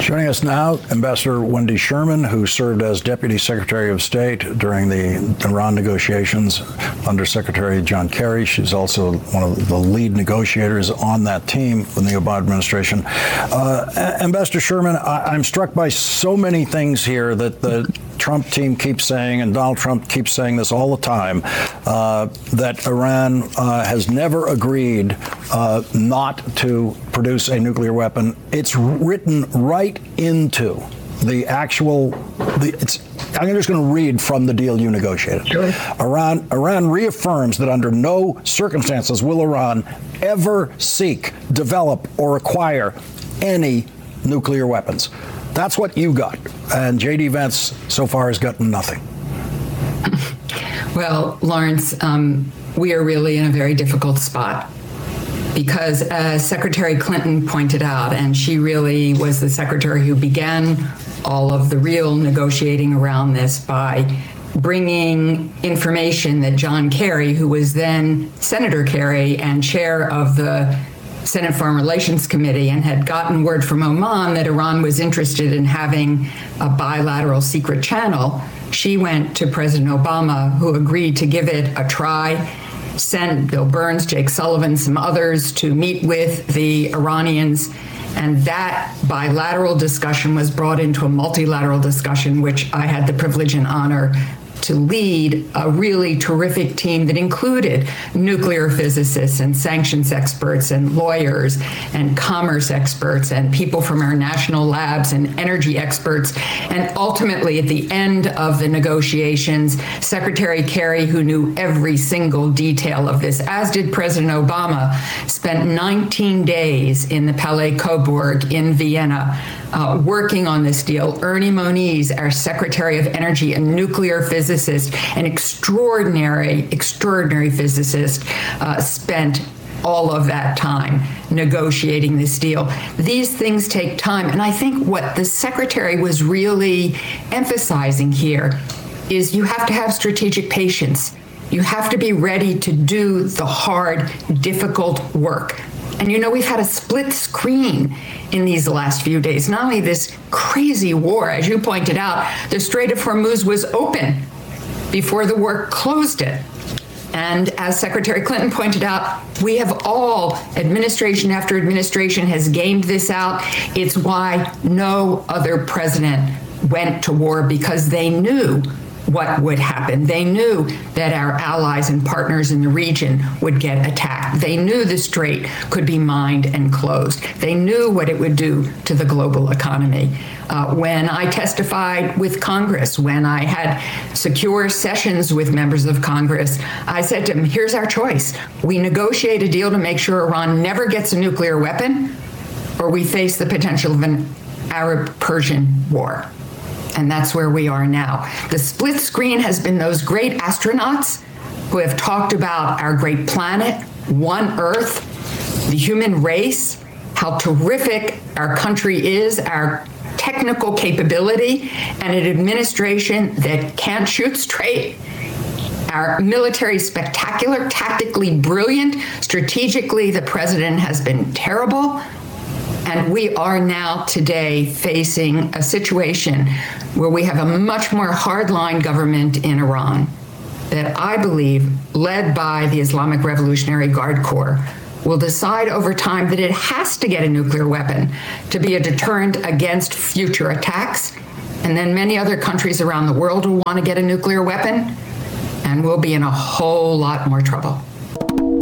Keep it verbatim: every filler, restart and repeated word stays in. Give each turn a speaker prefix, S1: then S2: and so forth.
S1: Joining us now, Ambassador Wendy Sherman, who served as Deputy Secretary of State during the Iran negotiations under Secretary John Kerry. She's also one of the lead negotiators on that team in the Obama administration. Uh, Ambassador Sherman, I- I'm struck by so many things here that the Trump team keeps saying, and Donald Trump keeps saying this all the time, uh, that Iran uh, has never agreed uh, not to produce a nuclear weapon. It's written right into the actual, the, it's, I'm just going to read from the deal you negotiated.
S2: Sure.
S1: Iran, Iran reaffirms that under no circumstances will Iran ever seek, develop, or acquire any nuclear weapons. That's what you got. And J D Vance so far has gotten nothing.
S2: Well, Lawrence, um, we are really in a very difficult spot because as Secretary Clinton pointed out, and she really was the secretary who began all of the real negotiating around this by bringing information that John Kerry, who was then Senator Kerry and chair of the Senate Foreign Relations Committee, and had gotten word from Oman that Iran was interested in having a bilateral secret channel. She went to President Obama, who agreed to give it a try, sent Bill Burns, Jake Sullivan, some others to meet with the Iranians. And that bilateral discussion was brought into a multilateral discussion, which I had the privilege and honor to lead, a really terrific team that included nuclear physicists and sanctions experts and lawyers and commerce experts and people from our national labs and energy experts. And ultimately, at the end of the negotiations, Secretary Kerry, who knew every single detail of this, as did President Obama, spent nineteen days in the Palais Coburg in Vienna uh, working on this deal. Ernie Moniz, our Secretary of Energy and nuclear physicist, an extraordinary, extraordinary physicist, uh, spent all of that time negotiating this deal. These things take time. And I think what the secretary was really emphasizing here is you have to have strategic patience. You have to be ready to do the hard, difficult work. And you know, we've had a split screen in these last few days. Not only this crazy war, as you pointed out, the Strait of Hormuz was open before the war closed it. And as Secretary Clinton pointed out, we have all, administration after administration has gamed this out. It's why no other president went to war, because they knew what would happen. They knew that our allies and partners in the region would get attacked. They knew the strait could be mined and closed. They knew what it would do to the global economy. Uh, when I testified with Congress, when I had secure sessions with members of Congress, I said to them, here's our choice. We negotiate a deal to make sure Iran never gets a nuclear weapon, or we face the potential of an Arab-Persian war. And that's where we are now. The split screen has been those great astronauts who have talked about our great planet, one Earth, the human race, how terrific our country is, our technical capability, and an administration that can't shoot straight. Our military spectacular, tactically brilliant, strategically the president has been terrible. And we are now today facing a situation where we have a much more hardline government in Iran that I believe, led by the Islamic Revolutionary Guard Corps, will decide over time that it has to get a nuclear weapon to be a deterrent against future attacks. And then many other countries around the world will want to get a nuclear weapon, and we'll be in a whole lot more trouble.